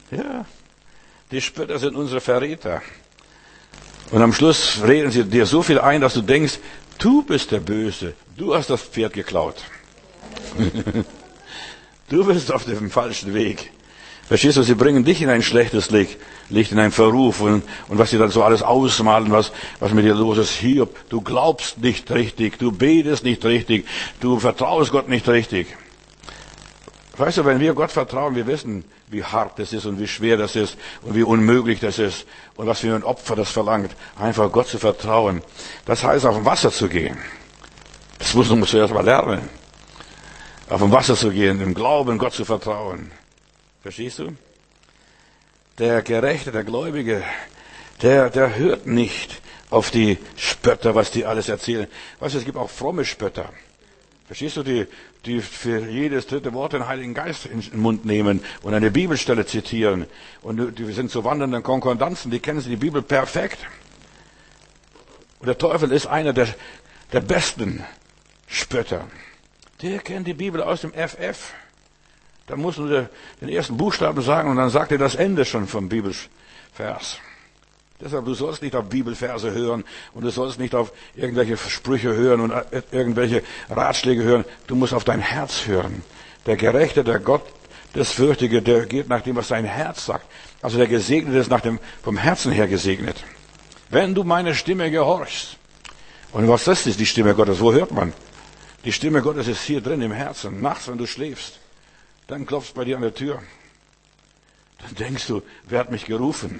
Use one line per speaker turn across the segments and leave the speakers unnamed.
Ja, die Spötter sind unsere Verräter. Und am Schluss reden sie dir so viel ein, dass du denkst, du bist der Böse. Du hast das Pferd geklaut. Du bist auf dem falschen Weg. Verstehst du, sie bringen dich in ein schlechtes Licht, in einen Verruf und was sie dann so alles ausmalen, was mit dir los ist. Hiob, du glaubst nicht richtig, du betest nicht richtig, du vertraust Gott nicht richtig. Weißt du, wenn wir Gott vertrauen, wir wissen, wie hart das ist und wie schwer das ist und wie unmöglich das ist und was für ein Opfer das verlangt, einfach Gott zu vertrauen. Das heißt, auf dem Wasser zu gehen. Das musst du zuerst mal lernen. Auf dem Wasser zu gehen, im Glauben Gott zu vertrauen. Verstehst du? Der Gerechte, der Gläubige, der hört nicht auf die Spötter, was die alles erzählen. Weißt du, es gibt auch fromme Spötter. Verstehst du, die für jedes dritte Wort den Heiligen Geist in den Mund nehmen und eine Bibelstelle zitieren. Und die sind so wandernden Konkordanzen, die kennen die Bibel perfekt. Und der Teufel ist einer der besten Spötter. Der kennt die Bibel aus dem FF. Da muss nur den ersten Buchstaben sagen und dann sagt er das Ende schon vom Bibelvers. Deshalb, du sollst nicht auf Bibelverse hören und du sollst nicht auf irgendwelche Sprüche hören und irgendwelche Ratschläge hören. Du musst auf dein Herz hören. Der Gerechte, der Gott, das Fürchtige, der geht nach dem, was sein Herz sagt. Also der Gesegnete ist vom Herzen her gesegnet. Wenn du meine Stimme gehorchst. Und was ist das, die Stimme Gottes? Wo hört man? Die Stimme Gottes ist hier drin im Herzen. Nachts, wenn du schläfst. Dann klopfst bei dir an der Tür. Dann denkst du, wer hat mich gerufen?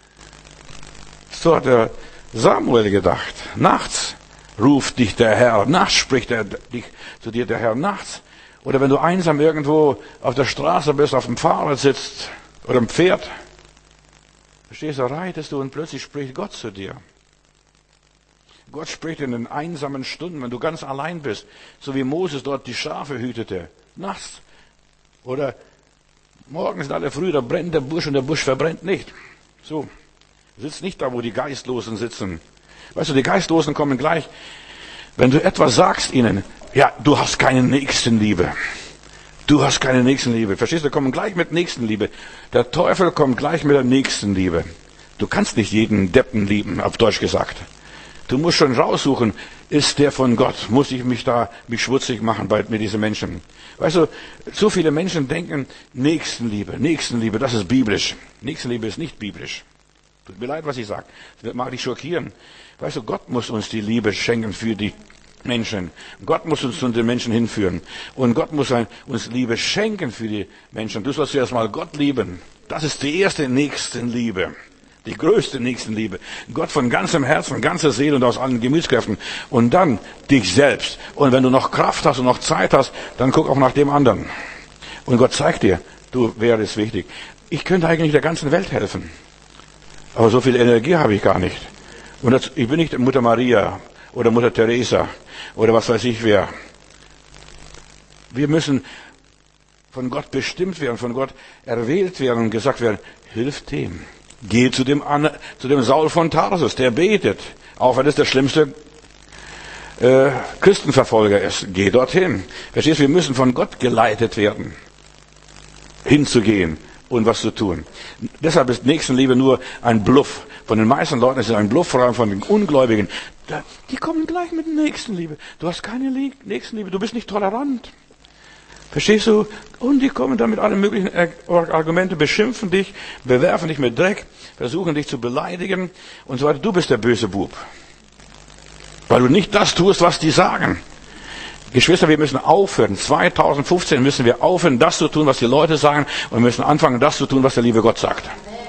So hat der Samuel gedacht. Nachts ruft dich der Herr. Nachts spricht zu dir der Herr. Nachts. Oder wenn du einsam irgendwo auf der Straße bist, auf dem Fahrrad sitzt oder im Pferd. Verstehst du, reitest du und plötzlich spricht Gott zu dir. Gott spricht in den einsamen Stunden, wenn du ganz allein bist. So wie Moses dort die Schafe hütete. Nachts. Oder morgens sind alle früh, da brennt der Busch und der Busch verbrennt nicht. So. Du sitzt nicht da, wo die Geistlosen sitzen. Weißt du, die Geistlosen kommen gleich, wenn du etwas sagst ihnen, ja, du hast keine Nächstenliebe. Du hast keine Nächstenliebe. Verstehst du, kommen gleich mit Nächstenliebe. Der Teufel kommt gleich mit der Nächstenliebe. Du kannst nicht jeden Deppen lieben, auf Deutsch gesagt. Du musst schon raussuchen, ist der von Gott? Muss ich mich schmutzig machen mit diesen Menschen? Weißt du, so viele Menschen denken, Nächstenliebe, das ist biblisch. Nächstenliebe ist nicht biblisch. Tut mir leid, was ich sage. Das mag dich schockieren. Weißt du, Gott muss uns die Liebe schenken für die Menschen. Gott muss uns zu den Menschen hinführen. Und Gott muss uns Liebe schenken für die Menschen. Du sollst zuerst mal Gott lieben. Das ist die erste Nächstenliebe. Die größte Nächstenliebe. Gott von ganzem Herzen, ganzer Seele und aus allen Gemütskräften. Und dann dich selbst. Und wenn du noch Kraft hast und noch Zeit hast, dann guck auch nach dem anderen. Und Gott zeigt dir, wer ist wichtig. Ich könnte eigentlich der ganzen Welt helfen. Aber so viel Energie habe ich gar nicht. Und ich bin nicht Mutter Maria oder Mutter Teresa oder was weiß ich wer. Wir müssen von Gott bestimmt werden, von Gott erwählt werden und gesagt werden, hilf dem. Geh zu dem Saul von Tarsus, der betet. Auch wenn es der schlimmste Christenverfolger ist. Geh dorthin. Verstehst du, wir müssen von Gott geleitet werden, hinzugehen und was zu tun. Deshalb ist Nächstenliebe nur ein Bluff. Von den meisten Leuten ist es ein Bluff, vor allem von den Ungläubigen. Die kommen gleich mit Nächstenliebe. Du hast keine Nächstenliebe, du bist nicht tolerant. Verstehst du? Und die kommen dann mit allen möglichen Argumenten, beschimpfen dich, bewerfen dich mit Dreck, versuchen dich zu beleidigen und so weiter. Du bist der böse Bub. Weil du nicht das tust, was die sagen. Geschwister, wir müssen aufhören. 2015 müssen wir aufhören, das zu tun, was die Leute sagen, und wir müssen anfangen, das zu tun, was der liebe Gott sagt.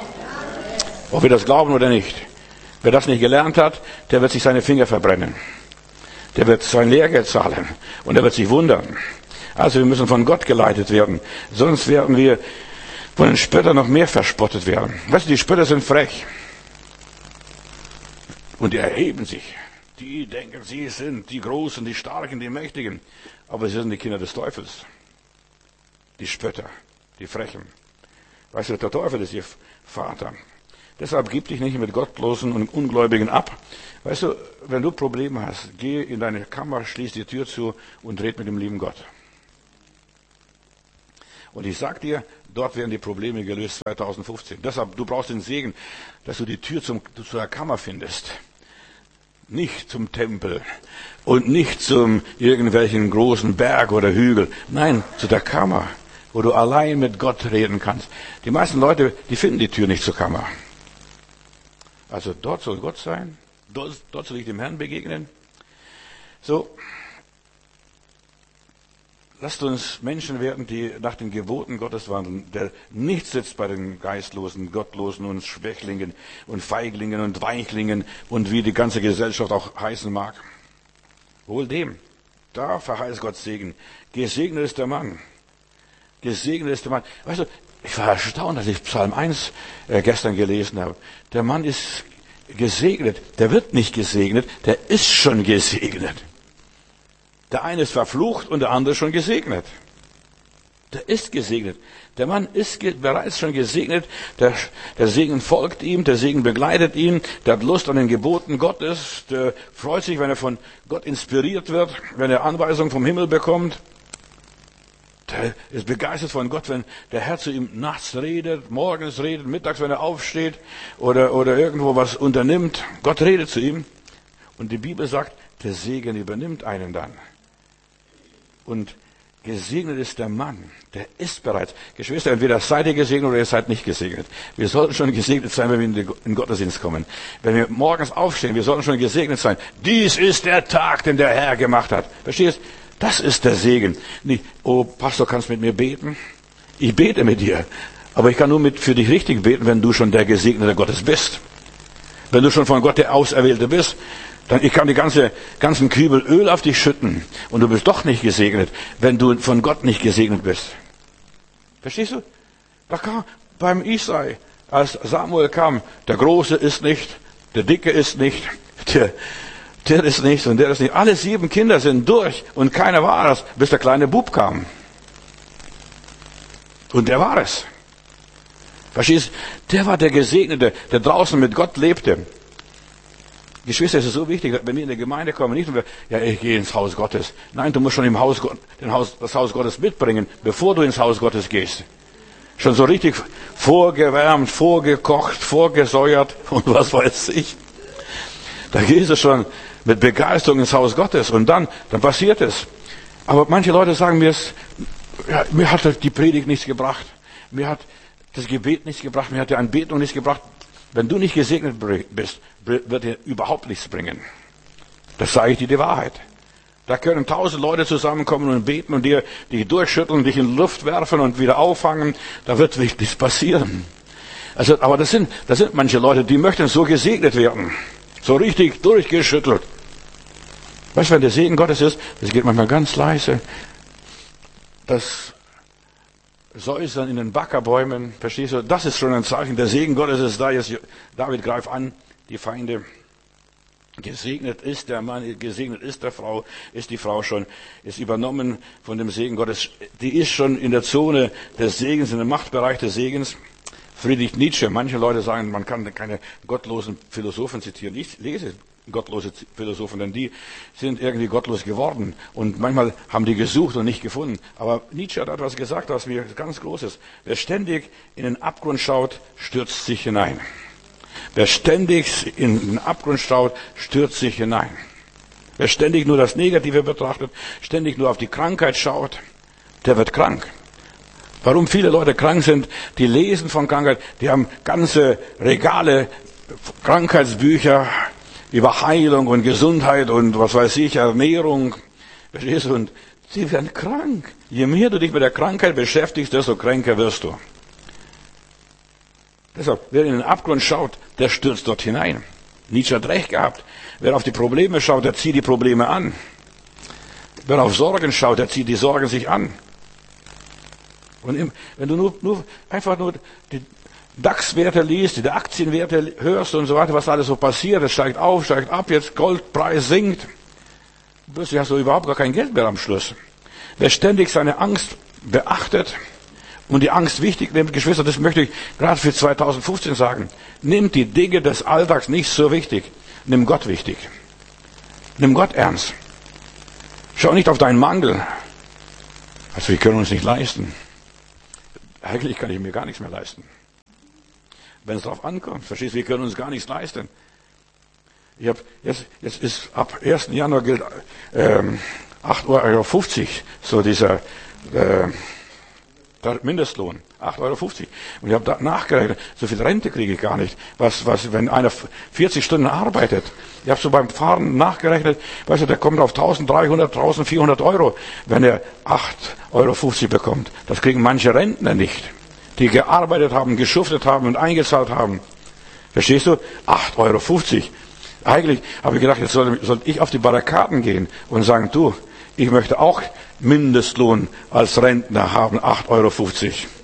Ob wir das glauben oder nicht. Wer das nicht gelernt hat, der wird sich seine Finger verbrennen. Der wird sein Lehrgeld zahlen und er wird sich wundern. Also wir müssen von Gott geleitet werden. Sonst werden wir von den Spöttern noch mehr verspottet werden. Weißt du, die Spötter sind frech. Und die erheben sich. Die denken, sie sind die Großen, die Starken, die Mächtigen. Aber sie sind die Kinder des Teufels. Die Spötter, die Frechen. Weißt du, der Teufel ist ihr Vater. Deshalb gib dich nicht mit Gottlosen und Ungläubigen ab. Weißt du, wenn du Probleme hast, geh in deine Kammer, schließ die Tür zu und red mit dem lieben Gott. Und ich sag dir, dort werden die Probleme gelöst 2015. Deshalb, du brauchst den Segen, dass du die Tür zu der Kammer findest. Nicht zum Tempel und nicht zum irgendwelchen großen Berg oder Hügel. Nein, zu der Kammer, wo du allein mit Gott reden kannst. Die meisten Leute, die finden die Tür nicht zur Kammer. Also dort soll Gott sein. Dort soll ich dem Herrn begegnen. So, lasst uns Menschen werden, die nach den Geboten Gottes wandeln, der nicht sitzt bei den Geistlosen, Gottlosen und Schwächlingen und Feiglingen und Weichlingen und wie die ganze Gesellschaft auch heißen mag. Wohl dem, da verheißt Gott Segen. Gesegnet ist der Mann. Gesegnet ist der Mann. Weißt du, ich war erstaunt, als ich Psalm 1 gestern gelesen habe. Der Mann ist gesegnet. Der wird nicht gesegnet, der ist schon gesegnet. Der eine ist verflucht und der andere schon gesegnet. Der ist gesegnet. Der Mann ist bereits schon gesegnet. Der Segen folgt ihm, der Segen begleitet ihn. Der hat Lust an den Geboten Gottes. Der freut sich, wenn er von Gott inspiriert wird, wenn er Anweisungen vom Himmel bekommt. Der ist begeistert von Gott, wenn der Herr zu ihm nachts redet, morgens redet, mittags, wenn er aufsteht oder irgendwo was unternimmt. Gott redet zu ihm. Und die Bibel sagt, der Segen übernimmt einen dann. Und gesegnet ist der Mann, der ist bereits. Geschwister, entweder seid ihr gesegnet oder ihr seid nicht gesegnet. Wir sollten schon gesegnet sein, wenn wir in den Gottesdienst kommen. Wenn wir morgens aufstehen, wir sollten schon gesegnet sein. Dies ist der Tag, den der Herr gemacht hat. Verstehst? Das ist der Segen. Nicht, oh Pastor, kannst mit mir beten? Ich bete mit dir. Aber ich kann nur für dich richtig beten, wenn du schon der Gesegnete Gottes bist. Wenn du schon von Gott der Auserwählte bist. Dann ich kann die ganzen Kübel Öl auf dich schütten und du bist doch nicht gesegnet, wenn du von Gott nicht gesegnet bist. Verstehst du? Da kam beim Isai, als Samuel kam, der Große ist nicht, der Dicke ist nicht, der ist nicht und der ist nicht. Alle 7 Kinder sind durch und keiner war es, bis der kleine Bub kam. Und der war es. Verstehst du? Der war der Gesegnete, der draußen mit Gott lebte. Geschwister, es ist so wichtig, wenn wir in die Gemeinde kommen, nicht nur, ja, ich gehe ins Haus Gottes. Nein, du musst schon das Haus Gottes mitbringen, bevor du ins Haus Gottes gehst. Schon so richtig vorgewärmt, vorgekocht, vorgesäuert und was weiß ich. Da gehst du schon mit Begeisterung ins Haus Gottes und dann passiert es. Aber manche Leute sagen mir hat die Predigt nichts gebracht. Mir hat das Gebet nichts gebracht, mir hat die Anbetung nichts gebracht. Wenn du nicht gesegnet bist, wird dir überhaupt nichts bringen. Das sage ich dir die Wahrheit. Da können 1000 Leute zusammenkommen und beten und dich durchschütteln, dich in die Luft werfen und wieder auffangen. Da wird nichts passieren. Also, aber das sind manche Leute, die möchten so gesegnet werden. So richtig durchgeschüttelt. Weißt du, wenn der Segen Gottes ist, das geht manchmal ganz leise. Das Säusern in den Backerbäumen, verstehst du? Das ist schon ein Zeichen. Der Segen Gottes ist da. Jetzt David greift an, die Feinde. Gesegnet ist der Mann, gesegnet ist der Frau, ist die Frau schon, ist übernommen von dem Segen Gottes. Die ist schon in der Zone des Segens, in dem Machtbereich des Segens. Friedrich Nietzsche, manche Leute sagen, man kann keine gottlosen Philosophen zitieren. Ich lese gottlose Philosophen, denn die sind irgendwie gottlos geworden. Und manchmal haben die gesucht und nicht gefunden. Aber Nietzsche hat etwas gesagt, was mir ganz groß ist. Wer ständig in den Abgrund schaut, stürzt sich hinein. Wer ständig in den Abgrund schaut, stürzt sich hinein. Wer ständig nur das Negative betrachtet, ständig nur auf die Krankheit schaut, der wird krank. Warum viele Leute krank sind, die lesen von Krankheit, die haben ganze Regale, Krankheitsbücher über Heilung und Gesundheit und was weiß ich, Ernährung. Verstehst du? Und sie werden krank. Je mehr du dich mit der Krankheit beschäftigst, desto kränker wirst du. Deshalb, wer in den Abgrund schaut, der stürzt dort hinein. Nietzsche hat recht gehabt. Wer auf die Probleme schaut, der zieht die Probleme an. Wer auf Sorgen schaut, der zieht die Sorgen sich an. Und wenn du einfach nur die DAX-Werte liest, die Aktienwerte hörst und so weiter, was alles so passiert, es steigt auf, steigt ab, jetzt Goldpreis sinkt, plötzlich hast du überhaupt gar kein Geld mehr am Schluss. Wer ständig seine Angst beachtet und die Angst wichtig nimmt, Geschwister, das möchte ich gerade für 2015 sagen, nimmt die Dinge des Alltags nicht so wichtig, nimm Gott wichtig. Nimm Gott ernst. Schau nicht auf deinen Mangel. Also wir können uns nicht leisten. Eigentlich kann ich mir gar nichts mehr leisten. Wenn es darauf ankommt, verstehst du, wir können uns gar nichts leisten. Jetzt ist ab 1. Januar gilt 8,50 € so dieser der Mindestlohn, 8,50 €. Und ich habe da nachgerechnet, so viel Rente kriege ich gar nicht. Was, wenn einer 40 Stunden arbeitet. Ich habe so beim Fahren nachgerechnet, weißt du, der kommt auf 1.300, 1.400 €, wenn er 8,50 € bekommt. Das kriegen manche Rentner nicht, die gearbeitet haben, geschuftet haben und eingezahlt haben. Verstehst du? 8,50 €. Eigentlich habe ich gedacht, jetzt sollte ich auf die Barrikaden gehen und sagen, du, ich möchte auch Mindestlohn als Rentner haben, 8,50 €.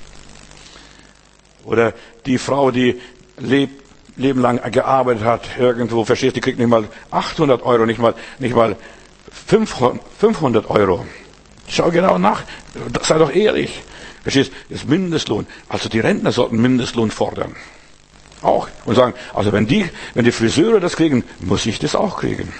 Oder die Frau, die Leben lang gearbeitet hat, irgendwo, verstehst du, die kriegt nicht mal 800 €, nicht mal 500 €. Schau genau nach, sei doch ehrlich. Verstehst du, das Mindestlohn. Also die Rentner sollten Mindestlohn fordern. Auch. Und sagen, also wenn die Friseure das kriegen, muss ich das auch kriegen.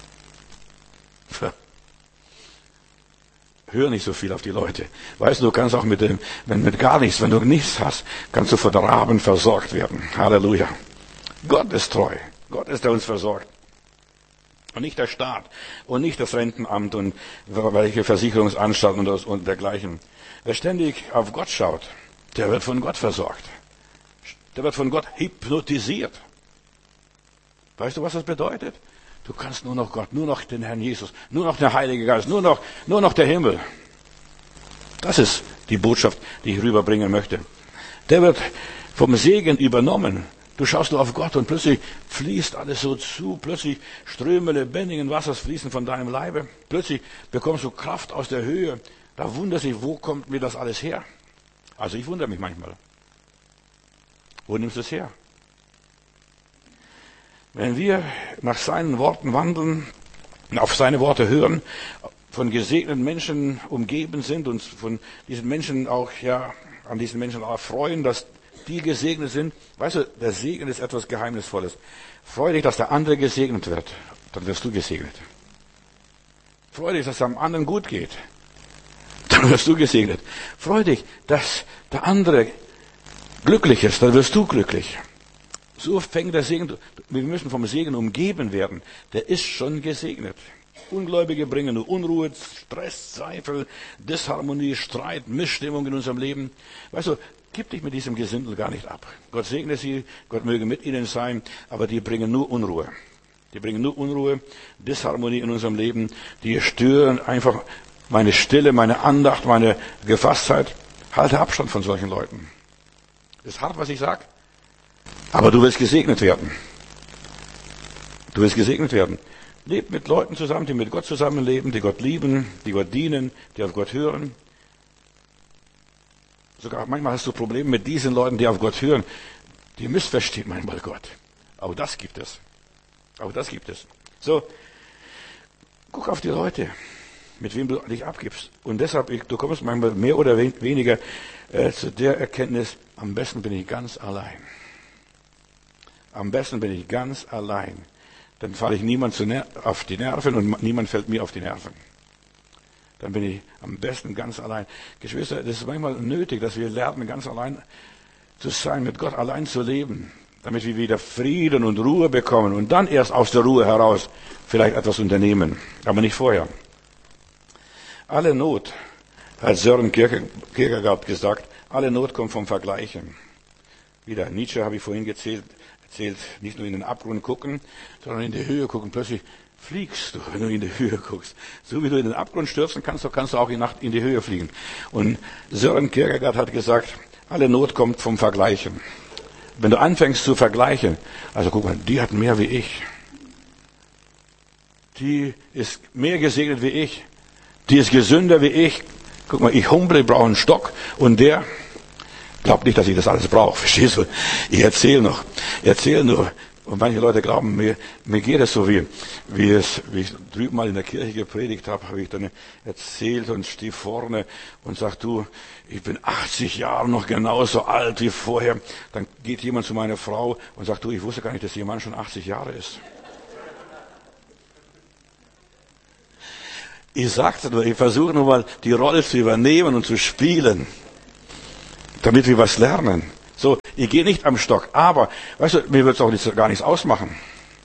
Hör nicht so viel auf die Leute. Weißt du, du kannst auch mit gar nichts, wenn du nichts hast, kannst du von Raben versorgt werden. Halleluja. Gott ist treu. Gott ist, der uns versorgt. Und nicht der Staat und nicht das Rentenamt und welche Versicherungsanstalten und dergleichen. Wer ständig auf Gott schaut, der wird von Gott versorgt. Der wird von Gott hypnotisiert. Weißt du, was das bedeutet? Du kannst nur noch Gott, nur noch den Herrn Jesus, nur noch der Heilige Geist, nur noch der Himmel. Das ist die Botschaft, die ich rüberbringen möchte. Der wird vom Segen übernommen. Du schaust nur auf Gott und plötzlich fließt alles so zu. Plötzlich Ströme lebendigen Wassers fließen von deinem Leibe. Plötzlich bekommst du Kraft aus der Höhe. Da wunderst du dich, wo kommt mir das alles her? Also ich wundere mich manchmal. Wo nimmst du es her? Wenn wir nach seinen Worten wandeln, auf seine Worte hören, von gesegneten Menschen umgeben sind und von diesen Menschen auch, ja, an diesen Menschen auch freuen, dass die gesegnet sind. Weißt du, der Segen ist etwas Geheimnisvolles. Freu dich, dass der andere gesegnet wird, dann wirst du gesegnet. Freu dich, dass es am anderen gut geht, dann wirst du gesegnet. Freu dich, dass der andere glücklich ist, dann wirst du glücklich. So fängt der Segen, wir müssen vom Segen umgeben werden. Der ist schon gesegnet. Ungläubige bringen nur Unruhe, Stress, Zweifel, Disharmonie, Streit, Missstimmung in unserem Leben. Weißt du, gib dich mit diesem Gesindel gar nicht ab. Gott segne sie, Gott möge mit ihnen sein, aber die bringen nur Unruhe. Die bringen nur Unruhe, Disharmonie in unserem Leben. Die stören einfach meine Stille, meine Andacht, meine Gefasstheit. Halte Abstand von solchen Leuten. Ist hart, was ich sage. Aber du wirst gesegnet werden. Du wirst gesegnet werden. Leb mit Leuten zusammen, die mit Gott zusammenleben, die Gott lieben, die Gott dienen, die auf Gott hören. Sogar manchmal hast du Probleme mit diesen Leuten, die auf Gott hören. Die missverstehen manchmal Gott. Auch das gibt es. Auch das gibt es. So, guck auf die Leute, mit wem du dich abgibst. Und deshalb, du kommst manchmal mehr oder weniger zu der Erkenntnis, am besten bin ich ganz allein. Am besten bin ich ganz allein. Dann falle ich niemand auf die Nerven und niemand fällt mir auf die Nerven. Dann bin ich am besten ganz allein. Geschwister, das ist manchmal nötig, dass wir lernen, ganz allein zu sein, mit Gott allein zu leben, damit wir wieder Frieden und Ruhe bekommen und dann erst aus der Ruhe heraus vielleicht etwas unternehmen, aber nicht vorher. Alle Not, hat Sören Kierkegaard gesagt, alle Not kommt vom Vergleichen. Wieder Nietzsche habe ich vorhin erzählt, nicht nur in den Abgrund gucken, sondern in die Höhe gucken. Plötzlich fliegst du, wenn du in die Höhe guckst. So wie du in den Abgrund stürzen kannst, so kannst du auch in die Höhe fliegen. Und Sören Kierkegaard hat gesagt, alle Not kommt vom Vergleichen. Wenn du anfängst zu vergleichen, also guck mal, die hat mehr wie ich. Die ist mehr gesegnet wie ich. Die ist gesünder wie ich. Guck mal, ich humble, ich brauche einen Stock. Und der glaubt nicht, dass ich das alles brauche. Verstehst du? Ich erzähle nur. Und manche Leute glauben, mir geht es so, wie ich drüben mal in der Kirche gepredigt habe ich dann erzählt und stehe vorne und sag, du, ich bin 80 Jahre noch genauso alt wie vorher. Dann geht jemand zu meiner Frau und sagt, du, ich wusste gar nicht, dass ihr Mann schon 80 Jahre ist. Ich sagte nur, ich versuche nur mal die Rolle zu übernehmen und zu spielen. damit wir was lernen. So, ich gehe nicht am Stock, aber, weißt du, mir wird es auch gar nichts ausmachen.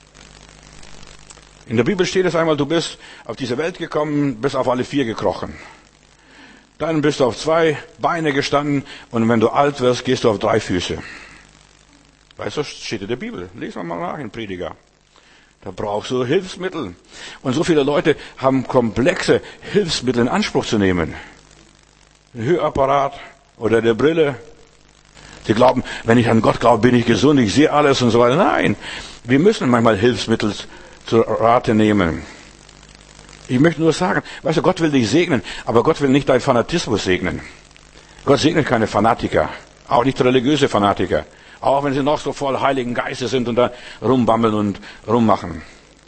In der Bibel steht es einmal, du bist auf diese Welt gekommen, bist auf alle 4 gekrochen. Dann bist du auf 2 Beine gestanden und wenn du alt wirst, gehst du auf 3 Füße. Weißt du, steht in der Bibel. Lesen wir mal nach in Prediger. Da brauchst du Hilfsmittel. Und so viele Leute haben komplexe Hilfsmittel in Anspruch zu nehmen. Ein Hörapparat oder der Brille. Sie glauben, wenn ich an Gott glaube, bin ich gesund, ich sehe alles und so weiter. Nein, wir müssen manchmal Hilfsmittel zur Rate nehmen. Ich möchte nur sagen, weißt du, Gott will dich segnen, aber Gott will nicht deinen Fanatismus segnen. Gott segnet keine Fanatiker, auch nicht religiöse Fanatiker, auch wenn sie noch so voll Heiligen Geistes sind und da rumbammeln und rummachen.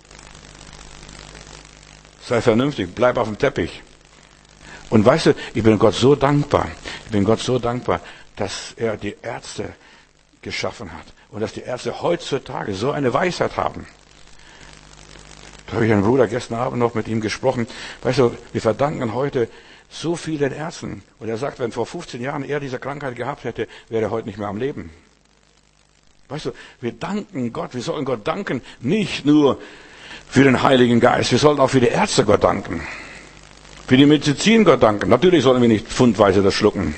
Sei vernünftig, bleib auf dem Teppich. Und weißt du, ich bin Gott so dankbar, dass er die Ärzte geschaffen hat und dass die Ärzte heutzutage so eine Weisheit haben. Da habe ich einen Bruder gestern Abend noch mit ihm gesprochen. Weißt du, wir verdanken heute so vielen Ärzten. Und er sagt, wenn vor 15 Jahren er diese Krankheit gehabt hätte, wäre er heute nicht mehr am Leben. Weißt du, wir danken Gott, wir sollen Gott danken, nicht nur für den Heiligen Geist, wir sollen auch für die Ärzte Gott danken. Für die Medizin Gott danken. Natürlich sollen wir nicht pfundweise das schlucken.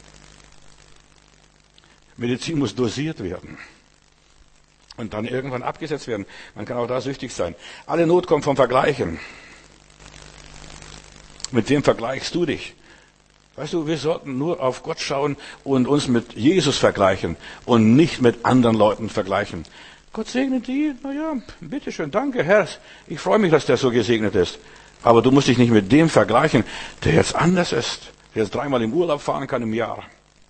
Medizin muss dosiert werden. Und dann irgendwann abgesetzt werden. Man kann auch da süchtig sein. Alle Not kommt vom Vergleichen. Mit wem vergleichst du dich? Weißt du, wir sollten nur auf Gott schauen und uns mit Jesus vergleichen und nicht mit anderen Leuten vergleichen. Gott segne die. Naja, bitteschön, danke Herr. Ich freue mich, dass der so gesegnet ist. Aber du musst dich nicht mit dem vergleichen, der jetzt anders ist. Der jetzt 3-mal im Urlaub fahren kann im Jahr.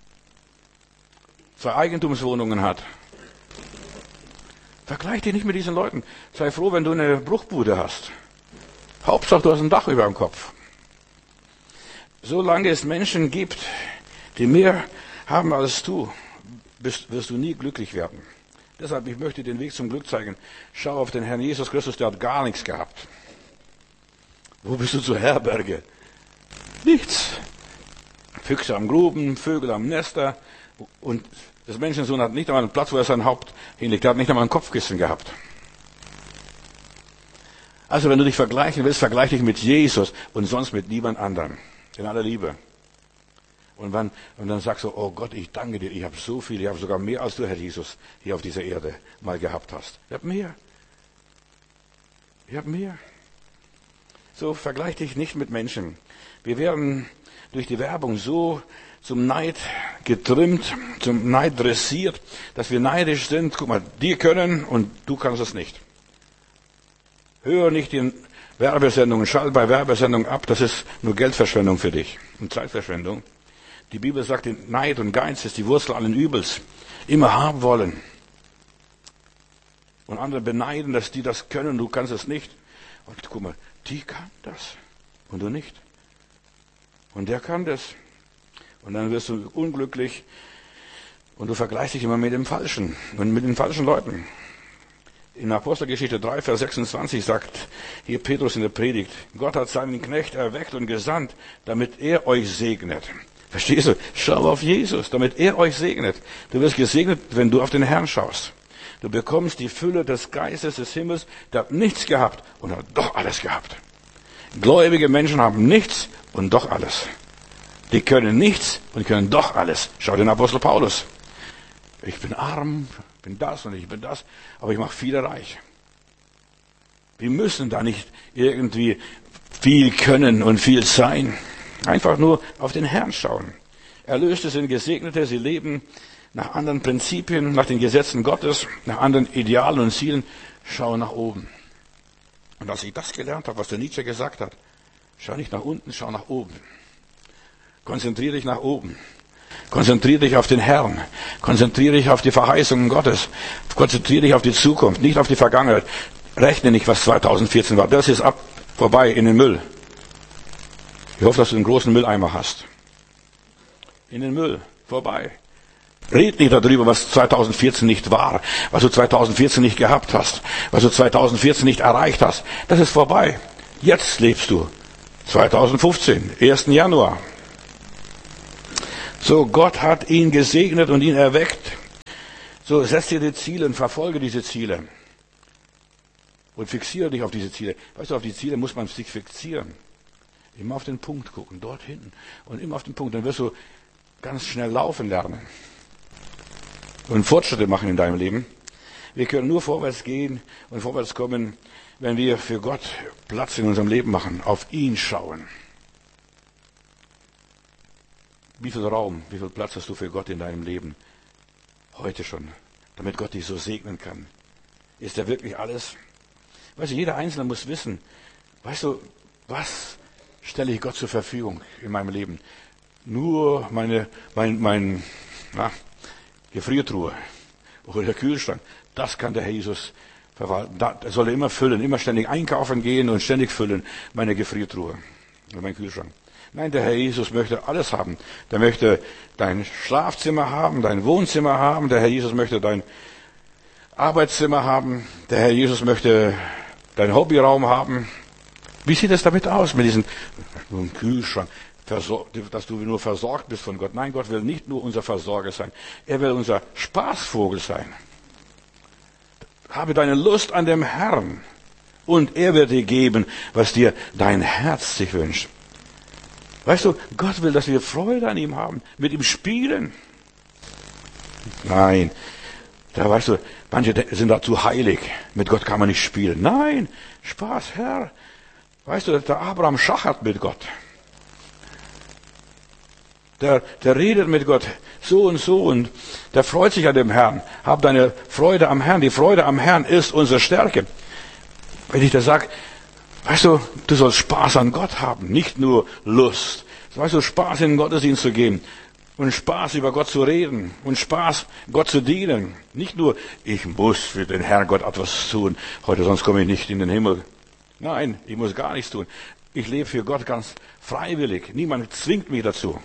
2 Eigentumswohnungen hat. Vergleich dich nicht mit diesen Leuten. Sei froh, wenn du eine Bruchbude hast. Hauptsache, du hast ein Dach über dem Kopf. Solange es Menschen gibt, die mehr haben als du, wirst du nie glücklich werden. Deshalb, ich möchte den Weg zum Glück zeigen. Schau auf den Herrn Jesus Christus, der hat gar nichts gehabt. Wo bist du zur Herberge? Nichts. Füchse am Gruben, Vögel am Nester und das Menschensohn hat nicht einmal einen Platz, wo er sein Haupt hinlegt. Er hat nicht einmal ein Kopfkissen gehabt. Also wenn du dich vergleichen willst, vergleich dich mit Jesus und sonst mit niemand anderem. In aller Liebe. Und dann sagst du, oh Gott, ich danke dir, ich habe so viel, ich habe sogar mehr als du, Herr Jesus, hier auf dieser Erde mal gehabt hast. Ich habe mehr. Ich habe mehr. So, vergleich dich nicht mit Menschen. Wir werden durch die Werbung so zum Neid getrimmt, zum Neid dressiert, dass wir neidisch sind. Guck mal, die können und du kannst es nicht. Hör nicht in Werbesendungen, schalt bei Werbesendungen ab, das ist nur Geldverschwendung für dich und Zeitverschwendung. Die Bibel sagt, Neid und Geiz ist die Wurzel allen Übels. Immer haben wollen. Und andere beneiden, dass die das können, du kannst es nicht. Und guck mal, die kann das und du nicht. Und der kann das. Und dann wirst du unglücklich und du vergleichst dich immer mit dem Falschen und mit den falschen Leuten. In Apostelgeschichte 3, Vers 26 sagt hier Petrus in der Predigt, Gott hat seinen Knecht erweckt und gesandt, damit er euch segnet. Verstehst du? Schau auf Jesus, damit er euch segnet. Du wirst gesegnet, wenn du auf den Herrn schaust. Du bekommst die Fülle des Geistes des Himmels, der hat nichts gehabt und hat doch alles gehabt. Gläubige Menschen haben nichts und doch alles. Die können nichts und können doch alles. Schau den Apostel Paulus. Ich bin arm, bin das und ich bin das, aber ich mache viele reich. Wir müssen da nicht irgendwie viel können und viel sein. Einfach nur auf den Herrn schauen. Erlöste sind Gesegnete, sie leben nach anderen Prinzipien, nach den Gesetzen Gottes, nach anderen Idealen und Zielen. Schau nach oben. Und als ich das gelernt habe, was der Nietzsche gesagt hat, schau nicht nach unten, schau nach oben. Konzentriere dich nach oben. Konzentriere dich auf den Herrn. Konzentriere dich auf die Verheißungen Gottes. Konzentriere dich auf die Zukunft, nicht auf die Vergangenheit. Rechne nicht, was 2014 war. Das ist vorbei in den Müll. Ich hoffe, dass du einen großen Mülleimer hast. In den Müll. Vorbei. Red nicht darüber, was 2014 nicht war, was du 2014 nicht gehabt hast, was du 2014 nicht erreicht hast. Das ist vorbei. Jetzt lebst du. 2015, 1. Januar. So, Gott hat ihn gesegnet und ihn erweckt. So, setz dir die Ziele und verfolge diese Ziele. Und fixiere dich auf diese Ziele. Weißt du, auf die Ziele muss man sich fixieren. Immer auf den Punkt gucken, dort hinten. Und immer auf den Punkt. Dann wirst du ganz schnell laufen lernen. Und Fortschritte machen in deinem Leben. Wir können nur vorwärts gehen und vorwärts kommen, wenn wir für Gott Platz in unserem Leben machen, auf ihn schauen. Wie viel Raum, wie viel Platz hast du für Gott in deinem Leben? Heute schon, damit Gott dich so segnen kann. Ist er wirklich alles? Weißt du, jeder Einzelne muss wissen, weißt du, was stelle ich Gott zur Verfügung in meinem Leben? Nur meine Gefriertruhe oder der Kühlschrank. Das kann der Herr Jesus verwalten. Da soll er immer füllen, immer ständig einkaufen gehen und ständig füllen, meine Gefriertruhe oder mein Kühlschrank. Nein, der Herr Jesus möchte alles haben. Der möchte dein Schlafzimmer haben, dein Wohnzimmer haben. Der Herr Jesus möchte dein Arbeitszimmer haben. Der Herr Jesus möchte deinen Hobbyraum haben. Wie sieht es damit aus, mit diesem Kühlschrank, dass du nur versorgt bist von Gott? Nein, Gott will nicht nur unser Versorger sein. Er will unser Spaßvogel sein. Habe deine Lust an dem Herrn und er wird dir geben, was dir dein Herz sich wünscht. Weißt du, Gott will, dass wir Freude an ihm haben, mit ihm spielen. Nein, da weißt du, manche sind da zu heilig. Mit Gott kann man nicht spielen. Nein, Spaß, Herr. Weißt du, der Abraham schachert mit Gott. Der redet mit Gott so und der freut sich an dem Herrn. Hab deine Freude am Herrn. Die Freude am Herrn ist unsere Stärke. Wenn ich das sage, weißt du, du sollst Spaß an Gott haben, nicht nur Lust. Weißt du, Spaß in den Gottesdienst zu gehen und Spaß über Gott zu reden und Spaß Gott zu dienen. Nicht nur, ich muss für den Herrn Gott etwas tun, heute sonst komme ich nicht in den Himmel. Nein, ich muss gar nichts tun. Ich lebe für Gott ganz freiwillig. Niemand zwingt mich dazu.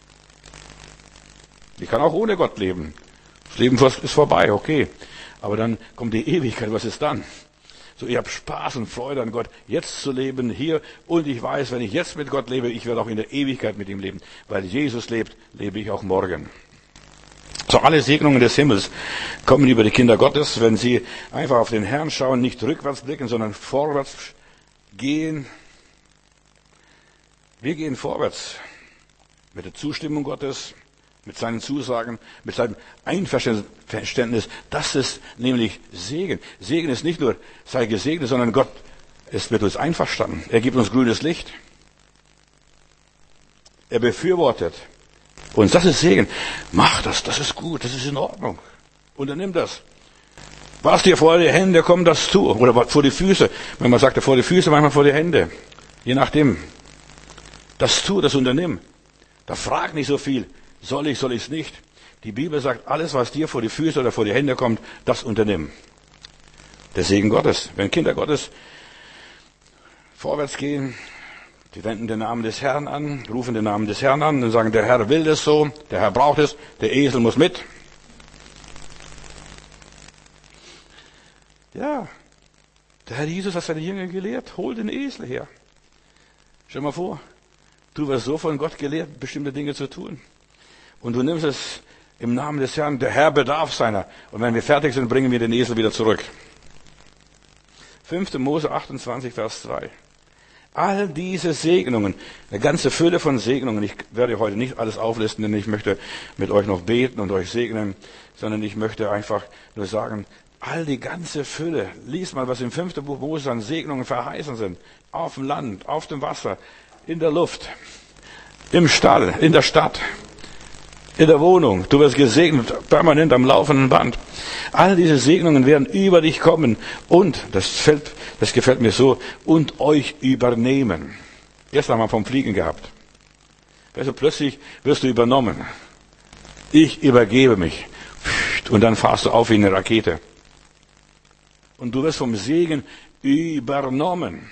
Ich kann auch ohne Gott leben. Das Leben ist vorbei, okay. Aber dann kommt die Ewigkeit, was ist dann? So, ich habe Spaß und Freude an Gott, jetzt zu leben hier. Und ich weiß, wenn ich jetzt mit Gott lebe, ich werde auch in der Ewigkeit mit ihm leben. Weil Jesus lebt, lebe ich auch morgen. So, alle Segnungen des Himmels kommen über die Kinder Gottes, wenn sie einfach auf den Herrn schauen, nicht rückwärts blicken, sondern vorwärts gehen. Wir gehen vorwärts mit der Zustimmung Gottes, mit seinen Zusagen, mit seinem Einverständnis. Das ist nämlich Segen. Segen ist nicht nur, sei gesegnet, sondern Gott ist mit uns einverstanden. Er gibt uns grünes Licht. Er befürwortet uns. Das ist Segen. Mach das, das ist gut, das ist in Ordnung. Unternimm das. Was dir vor die Hände kommt, das tu. Oder vor die Füße. Wenn man sagt, vor die Füße, manchmal vor die Hände. Je nachdem. Das tu, das unternimm. Da frag nicht so viel. Soll ich es nicht? Die Bibel sagt, alles, was dir vor die Füße oder vor die Hände kommt, das unternimm. Der Segen Gottes. Wenn Kinder Gottes vorwärts gehen, die wenden den Namen des Herrn an, rufen den Namen des Herrn an und sagen, der Herr will es so, der Herr braucht es, der Esel muss mit. Ja, der Herr Jesus hat seine Jünger gelehrt, hol den Esel her. Stell dir mal vor, du wirst so von Gott gelehrt, bestimmte Dinge zu tun. Und du nimmst es im Namen des Herrn, der Herr bedarf seiner. Und wenn wir fertig sind, bringen wir den Esel wieder zurück. 5. Mose 28, Vers 2. All diese Segnungen, eine ganze Fülle von Segnungen. Ich werde heute nicht alles auflisten, denn ich möchte mit euch noch beten und euch segnen, sondern ich möchte einfach nur sagen, all die ganze Fülle. Lies mal, was im 5. Buch Mose an Segnungen verheißen sind. Auf dem Land, auf dem Wasser, in der Luft, im Stall, in der Stadt. In der Wohnung, du wirst gesegnet, permanent am laufenden Band. All diese Segnungen werden über dich kommen und, das gefällt mir so, und euch übernehmen. Gestern haben wir vom Fliegen gehabt. Also plötzlich wirst du übernommen. Ich übergebe mich. Und dann fahrst du auf wie eine Rakete. Und du wirst vom Segen übernommen.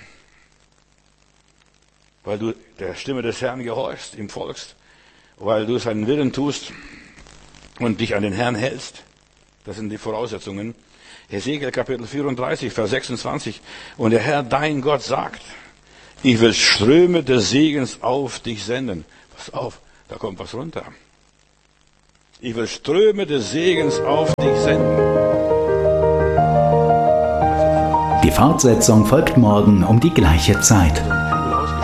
Weil du der Stimme des Herrn gehorchst, ihm folgst. Weil du seinen Willen tust und dich an den Herrn hältst. Das sind die Voraussetzungen. Hesekiel Kapitel 34, Vers 26. Und der Herr, dein Gott, sagt, ich will Ströme des Segens auf dich senden. Pass auf, da kommt was runter. Ich will Ströme des Segens auf dich senden.
Die Fortsetzung folgt morgen um die gleiche Zeit.